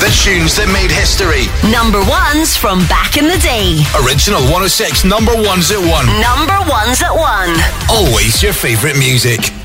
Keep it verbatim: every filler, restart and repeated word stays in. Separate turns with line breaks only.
The tunes that made history.
Number ones from back in the day.
Original one oh six number ones at one.
Number ones at one.
Always your favourite music.